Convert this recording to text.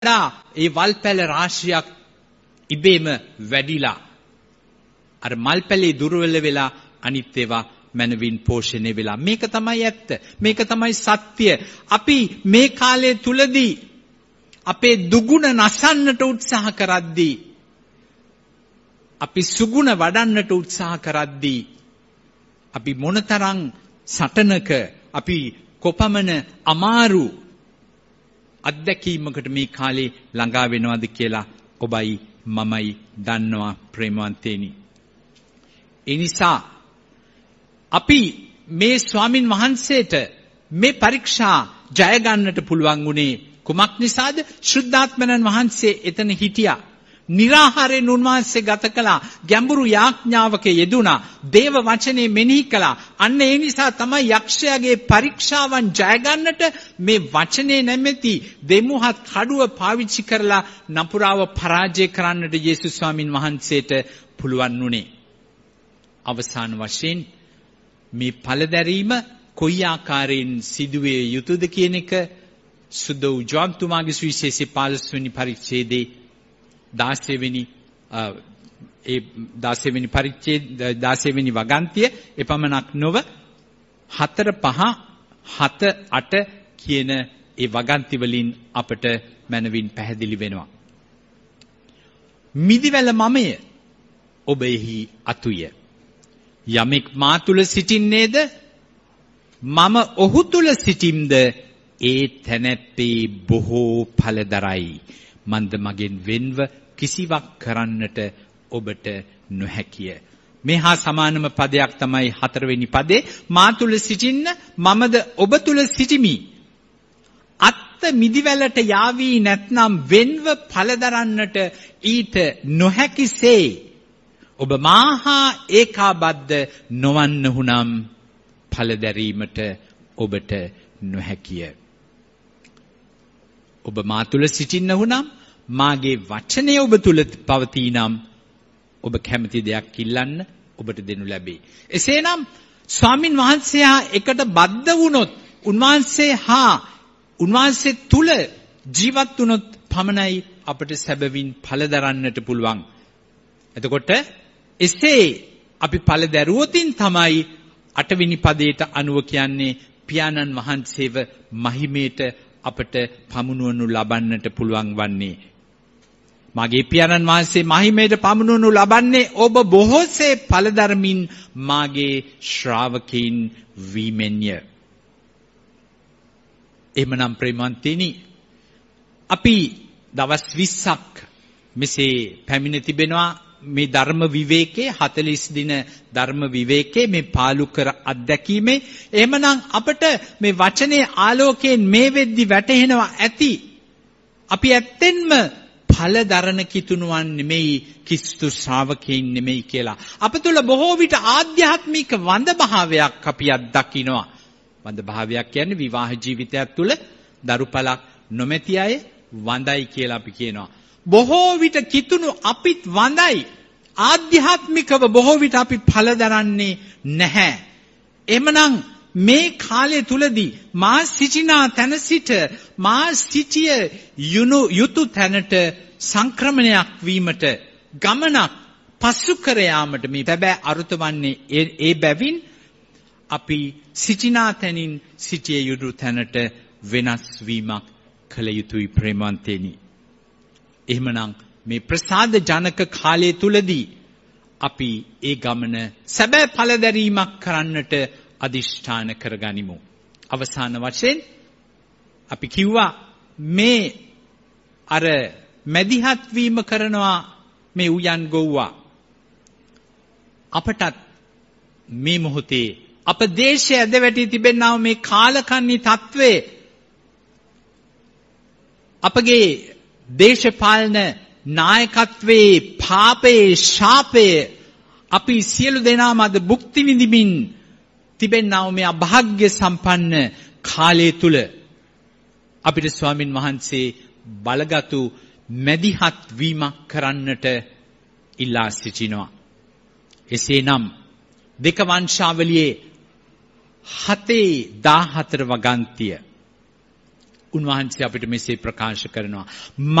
ඒ වල් පැල රාශියක් ඉබේම වැඩිලා අර මල් පැලේ දුර්වල වෙලා අනිත් ඒවා මනවින් පෝෂණය වෙලා. මේක තමයි ඇත්ත. මේක තමයි සත්‍ය. අපි මේ කාලය තුලදී අපේ දුගුණ නසන්නට උත්සාහ කරද්දී, අපි සුගුණ වඩන්නට උත්සාහ කරද්දී, අපි මොනතරම් සටනක, අපි කොපමණ අමාරු අත්දැකීමකට මේ කාලේ ළඟා වෙනවද කියලා ඔබයි මමයි දන්නවා ප්‍රේමවන්තේනි. ඒ නිසා අපි මේ ස්වාමින් වහන්සේට මේ පරීක්ෂා ජය ගන්නට පුළුවන් වුණේ කුමක් නිසාද? ශුද්ධාත්මයන් වහන්සේ එතන හිටියා. निराहाරයෙන් උන්වහන්සේ ගත කළා. ගැඹුරු යාඥාවක යෙදුණා. දේව වචනේ මෙනෙහි කළා. අන්න ඒ නිසා තමයි යක්ෂයාගේ පරීක්ෂාවන් ජය ගන්නට මේ වචනේ නැමැති දෙමුහත් කඩුව පාවිච්චි කරලා නපුරාව පරාජය කරන්නට යේසුස් ස්වාමින් වහන්සේට පුළුවන් වුණේ. අවසාන වශයෙන් මේ පළදැරීම කොයි ආකාරයෙන් සිදුවේ යුතුද කියන එක සුද්ධ වූ ජෝන් තුමාගේ සුවිශේෂී 15 වෙනි පරිච්ඡේදයේ 16 වෙනි පරිච්ඡේද 16 වෙනි වගන්තිය එපමණක් නොව 4, 5, 7, 8 කියන ඒ වගන්ති වලින් අපට මනවින් පැහැදිලි වෙනවා. මිදිවැල මමය ඔබ එහි අතුය. යමෙක් මා තුල සිටින්නේද මම ඔහු තුල සිටිම්ද ඒ තැනැත්තේ බොහෝ ඵලදරයි. මන්ද මගෙන් වෙන්ව කිසිවක් කරන්නට ඔබට නොහැකිය. මේ හා සමානම පදයක් තමයි 4 වෙනි පදේ. මා තුල සිටින්න මමද ඔබ තුල සිටිමි. අත්ත මිදිවැලට යාවී නැත්නම් වෙන්ව ඵලදරන්නට ඊට නොහැකිසේ ඔබ මාහා ඒකාබද්ධ නොවන්නහුනම් ඵලදැරීමට ඔබට නොහැකිය. ඔබ මා තුල සිටින්නහුනම් මාගේ වචනය ඔබ තුල පවතිනම් ඔබ කැමති දෙයක් ඉල්ලන්න ඔබට දෙනු ලැබේ. එසේනම් ස්වාමින් වහන්සේ හා එකට බද්ධ වුණොත්, උන්වහන්සේ තුල ජීවත් වුණොත් පමණයි අපට සැබවින් ඵල දරන්නට පුළුවන්. එතකොට එසේ අපි ඵල දරුවොතින් තමයි 8 වෙනි පදයට අනුව කියන්නේ පියාණන් වහන්සේව මහිමයට අපට පමුණුවනු ලබන්නට පුළුවන් වන්නේ. මාගේ පියාණන් වහන්සේ මහිමයට පමුණුවනු ලබන්නේ ඔබ බොහෝසේ ඵල ධර්මින් මාගේ ශ්‍රාවකයින් වීමෙන්ය. එමනම් ප්‍රේමවන්තනි, අපි දවස් 20ක් මෙසේ පැමිණ තිබෙනවා. මේ ධර්ම විවේකයේ 40 දින ධර්ම විවේකයේ මේ පාලු කර අත්දැකීමේ එහෙමනම් අපට මේ වචනේ ආලෝකයෙන් මේ වෙද්දි වැටහෙනවා ඇති අපි ඇත්තෙන්ම ඵල දරන කිතුණුවන් නෙමෙයි, ක්‍රිස්තුස් ශ්‍රාවකයන් නෙමෙයි කියලා. අප තුළ බොහෝ විට ආධ්‍යාත්මික වඳ භාවයක් අපි අත්දකිනවා. වඳ භාවයක් කියන්නේ විවාහ ජීවිතයක් තුළ දරුපලක් නොමැති අය වඳයි කියලා අපි කියනවා. බොහෝ විට කිතුණු අපිත් වඳයි. ආධ්‍යාත්මිකව බොහෝ විට අපි ඵල දරන්නේ නැහැ. එමනම් මේ කාලය තුලදී මා සිටිනා තැන සිට මා සිටිය යුතු තැනට සංක්‍රමණයක් වීමට, ගමනක් පසු කර යාමට මේ බැබෑ අරුත වන්නේ ඒ බැවින් අපි සිටිනා තැනින් සිටිය යුතු තැනට වෙනස් වීමක් කළ යුතුයි ප්‍රේමවන්තේනි. එහෙමනම් මේ ප්‍රසාද ජනක කාලය තුලදී අපි ඒ ගමන සැබෑ ඵලදැරීමක් කරන්නට අදිෂ්ඨාන කරගනිමු. අවසාන වශයෙන් අපි කිව්වා මේ අර මැදිහත් වීම කරනවා මේ උයන් ගොව්වා. අපටත් මේ මොහොතේ අප දේශය ඇද වැටි තිබෙනා මේ කාලකන්ණි තත්වයේ අපගේ දේශපාලන නායකත්වයේ පාපයේ ශාපයේ අපි සියලු දෙනාම අද භුක්ති විඳිමින් තිබෙනා මේ අභාග්‍ය සම්පන්න කාලය තුල අපිට ස්වාමින් වහන්සේ බලගතු මැදිහත් වීමක් කරන්නට ඉල්ලා සිටිනවා. එසේනම් දෙක වංශාවලියේ 7:14 වගන්තිය උන්වහන්සේ අපිට මෙසේ ප්‍රකාශ කරනවා.